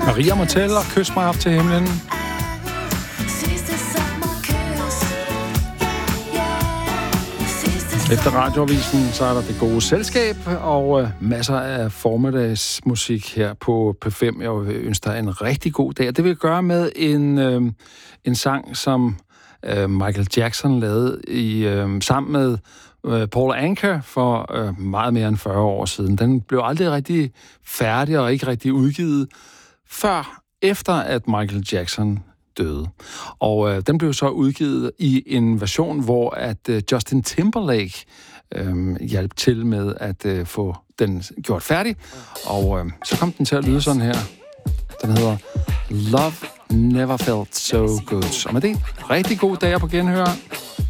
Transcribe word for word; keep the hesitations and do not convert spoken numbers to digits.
Maria Motel og Kys mig op til himlen. Efter radioavisen, så er der det gode selskab og øh, masser af formiddagsmusik her på P fem. Jeg ønsker dig en rigtig god dag. Det vil jeg gøre med en, øh, en sang, som øh, Michael Jackson lavede i, øh, sammen med øh, Paul Anka for øh, meget mere end fyrre år siden. Den blev aldrig rigtig færdig og ikke rigtig udgivet, før efter at Michael Jackson døde. Og øh, den blev så udgivet i en version, hvor at øh, Justin Timberlake øh, hjalp til med at øh, få den gjort færdig. Og øh, så kom den til at lyde sådan her. Den hedder Love Never Felt So Good. Og med det, rigtig god dag på genhør.